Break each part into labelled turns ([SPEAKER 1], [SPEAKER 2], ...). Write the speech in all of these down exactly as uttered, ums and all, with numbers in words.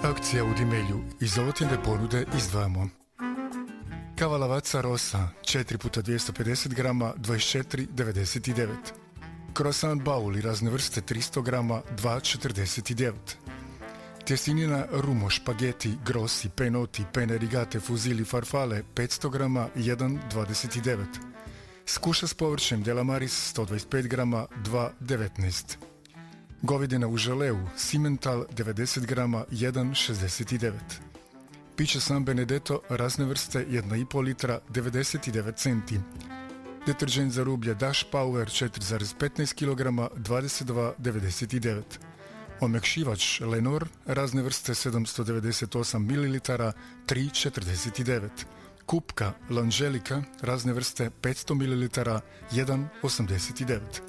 [SPEAKER 1] Akcija u Dimelju. Iz ovotjene ponude izdvajamo kava Lavazza Rossa četiri puta dvjesto pedeset grama dvadeset četiri devedeset devet. Croissant Bauli razne vrste tristo grama dva četrdeset devet. Tjestenina Rumo špageti grossi penoti pene rigate fuzili farfale petsto grama jedan dvadeset devet. Skuša s povrćem Della Maris sto dvadeset pet grama dva devetnaest. Govedina u želeu Simmental devedeset grama jedan šezdeset devet. Piće San Benedetto razne vrste jedna i pol litra devedeset devet centi. Deterđent za rublje Dash Power četiri zarez petnaest kilograma dvadeset dva devedeset devet. Omekšivač Lenor razne vrste sedamsto devedeset osam mililitara tri četrdeset devet. Kupka L'Angelica razne vrste petsto mililitara jedan osamdeset devet.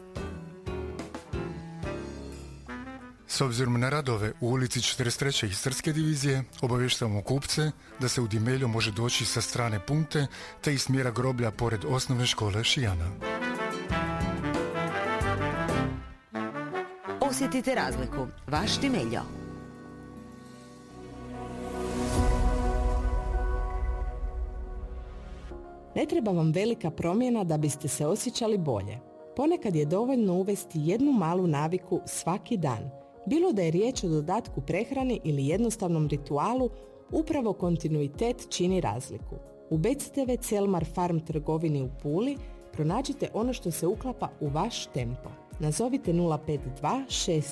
[SPEAKER 1] S obzirom na radove u ulici četrdeset treće Istarske divizije, obavještavamo kupce da se u Dimelju može doći sa strane Punte te iz smjera groblja pored osnovne škole Šijana.
[SPEAKER 2] Osjetite razliku. Vaš Dimeljo.
[SPEAKER 3] Ne treba vam velika promjena da biste se osjećali bolje. Ponekad je dovoljno uvesti jednu malu naviku svaki dan. Bilo da je riječ o dodatku prehrani ili jednostavnom ritualu, upravo kontinuitet čini razliku. U B C T V Celmar Farm trgovini u Puli pronađite ono što se uklapa u vaš tempo. Nazovite nula pet dva šest